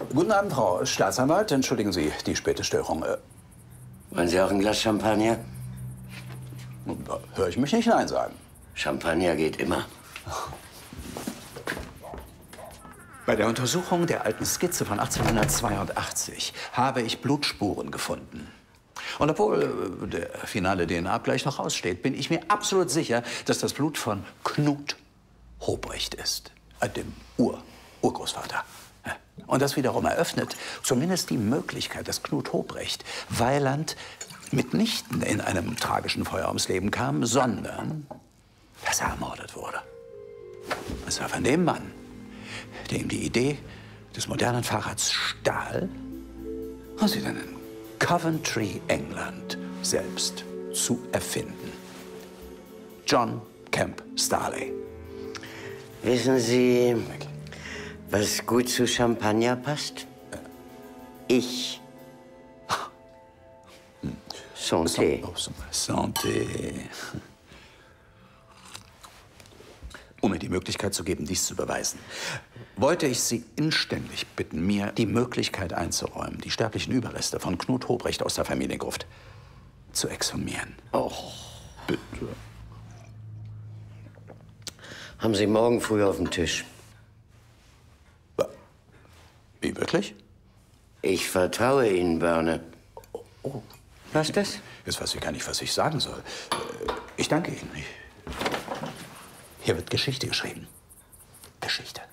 Guten Abend, Frau Staatsanwalt. Entschuldigen Sie die späte Störung. Wollen Sie auch ein Glas Champagner? Da höre ich mich nicht Nein sagen. Champagner geht immer. Bei der Untersuchung der alten Skizze von 1882 habe ich Blutspuren gefunden. Und obwohl der finale DNA-Abgleich noch aussteht, bin ich mir absolut sicher, dass das Blut von Knut Hobrecht ist, dem Urgroßvater. Und das wiederum eröffnet zumindest die Möglichkeit, dass Knut Hobrecht Weiland mitnichten in einem tragischen Feuer ums Leben kam, sondern dass er ermordet wurde. Es war von dem Mann, der ihm die Idee des modernen Fahrrads stahl und sie dann in Coventry, England, selbst zu erfinden. John Kemp Starley. Wissen Sie, was gut zu Champagner passt? Ich. Santé. Santé. Um mir die Möglichkeit zu geben, dies zu beweisen, wollte ich Sie inständig bitten, mir die Möglichkeit einzuräumen, die sterblichen Überreste von Knut Hobrecht aus der Familiengruft zu exhumieren. Oh. Bitte. Haben Sie morgen früh auf dem Tisch. Wie, wirklich? Ich vertraue Ihnen, Börne. Oh. Was das? Jetzt weiß ich gar nicht, was ich sagen soll. Ich danke Ihnen. Hier wird Geschichte geschrieben. Geschichte.